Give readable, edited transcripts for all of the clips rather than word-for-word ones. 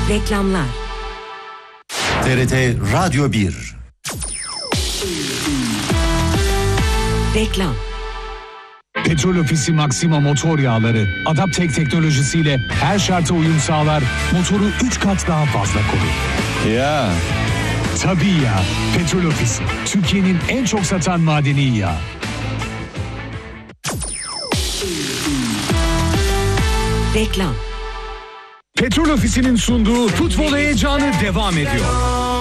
Reklamlar. TRT Radyo 1. Reklam. Petrol Ofisi Maxima motor yağları Adaptek teknolojisiyle her şarta uyum sağlar, motoru 3 kat daha fazla korur. Ya. Tabii ya, Petrol Ofisi Türkiye'nin en çok satan madeni yağı. Reklam. Petrol Ofisi'nin sunduğu futbol heyecanı devam ediyor.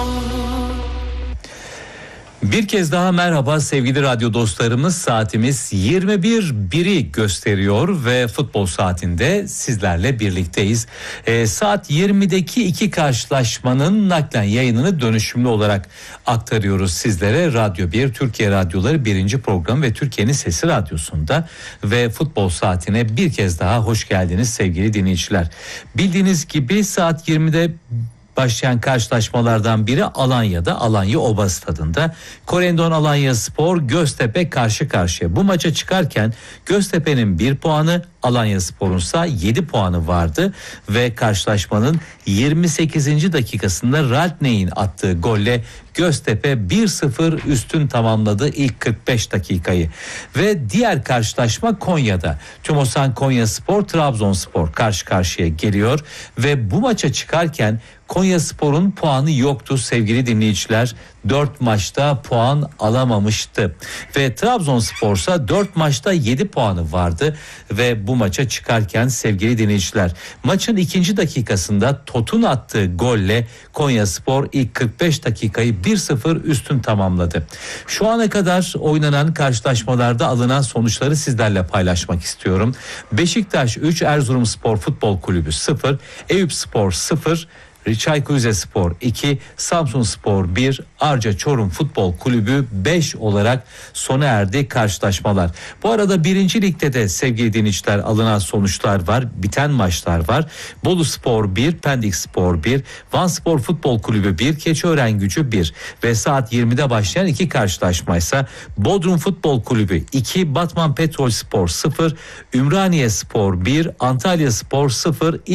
Bir kez daha merhaba sevgili radyo dostlarımız, saatimiz 21.1'i gösteriyor ve futbol saatinde sizlerle birlikteyiz. Saat 20'deki iki karşılaşmanın naklen yayınını dönüşümlü olarak aktarıyoruz sizlere. Radyo 1, Türkiye Radyoları 1. program ve Türkiye'nin Sesi Radyosu'nda ve futbol saatine bir kez daha hoş geldiniz sevgili dinleyiciler. Bildiğiniz gibi saat 20'de başlayan karşılaşmalardan biri Alanya'da, Alanya Oba Stadı'nda. Korendon Alanyaspor Göztepe karşı karşıya. Bu maça çıkarken Göztepe'nin 1 puanı, Alanyaspor'un ise 7 puanı vardı ve karşılaşmanın 28. dakikasında Raltney'in attığı golle Göztepe 1-0 üstün tamamladı ilk 45 dakikayı. Ve diğer karşılaşma Konya'da. Tümosan Konyaspor Trabzonspor karşı karşıya geliyor ve bu maça çıkarken Konyaspor'un puanı yoktu sevgili dinleyiciler. 4 maçta puan alamamıştı ve Trabzonspor ise 4 maçta 7 puanı vardı ve bu maça çıkarken sevgili dinleyiciler maçın 2. dakikasında Tot'un attığı golle Konyaspor ilk 45 dakikayı 1-0 üstün tamamladı. Şu ana kadar oynanan karşılaşmalarda alınan sonuçları sizlerle paylaşmak istiyorum. Beşiktaş 3, Erzurumspor Futbol Kulübü 0, Eyüpspor 0, Çaykur Rizespor 2, Samsunspor 1, Arca Çorum Futbol Kulübü 5 olarak sona erdi karşılaşmalar. Bu arada 1. Lig'de de sevgili dinleyiciler alınan sonuçlar var, biten maçlar var. Boluspor 1, Pendikspor 1, Vanspor Futbol Kulübü 1, Keçiören-Gücü 1 ve saat 20'de başlayan iki karşılaşmaysa Bodrum Futbol Kulübü 2, Batman Petrolspor 0, Ümraniye Spor 1, Antalya Spor 0.